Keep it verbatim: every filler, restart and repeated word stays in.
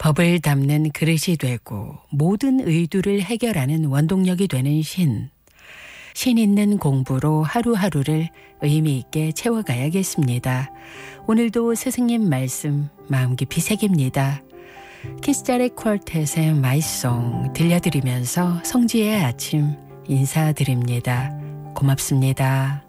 법을 담는 그릇이 되고 모든 의두를 해결하는 원동력이 되는 신. 신 있는 공부로 하루하루를 의미 있게 채워가야겠습니다. 오늘도 스승님 말씀 마음 깊이 새깁니다. 키스자의 퀄텟의 마이송 들려드리면서 성지의 아침 인사드립니다. 고맙습니다.